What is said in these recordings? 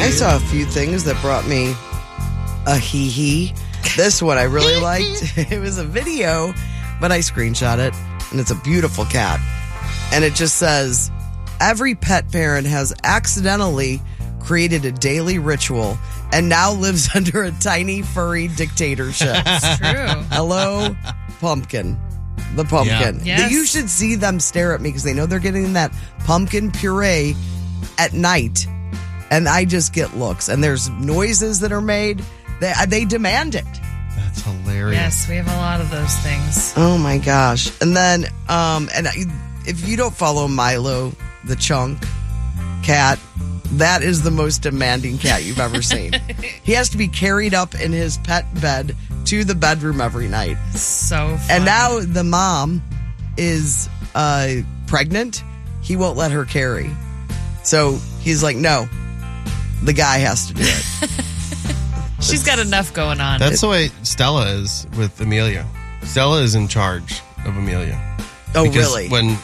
I saw a few things that brought me a hee-hee. This one I really liked. It was a video, but I screenshot it, and it's a beautiful cat. And it just says, every pet parent has accidentally created a daily ritual and now lives under a tiny furry dictatorship. It's true. Hello, Pumpkin. The pumpkin. Yeah. Yes. You should see them stare at me because they know they're getting that pumpkin puree at night. And I just get looks. And there's noises that are made. They demand it. That's hilarious. Yes, we have a lot of those things. Oh, my gosh. And then, if you don't follow Milo, the chunk cat, that is the most demanding cat you've ever seen. He has to be carried up in his pet bed to the bedroom every night. So fun. And now the mom is pregnant. He won't let her carry. So he's like, no, the guy has to do it. She's got enough going on. That's the way Stella is with Amelia. Stella is in charge of Amelia. Oh, because really? When,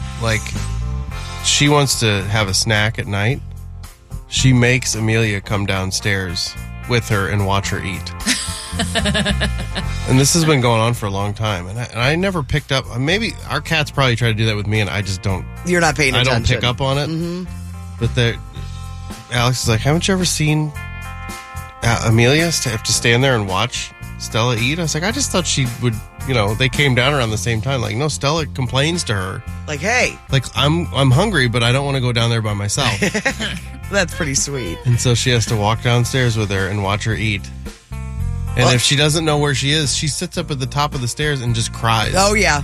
she wants to have a snack at night, she makes Amelia come downstairs with her and watch her eat. And this has been going on for a long time. And I never picked up. Maybe our cats probably try to do that with me, and I just don't. You're not paying attention. I don't pick up on it. Mm-hmm. But Alex is like, haven't you ever seen Amelia have to stand there and watch Stella eat? I was like, I just thought she would, they came down around the same time. Like, no, Stella complains to her. Like, hey. Like, I'm hungry, but I don't want to go down there by myself. That's pretty sweet. And so she has to walk downstairs with her and watch her eat. And if she doesn't know where she is, she sits up at the top of the stairs and just cries. Oh, yeah.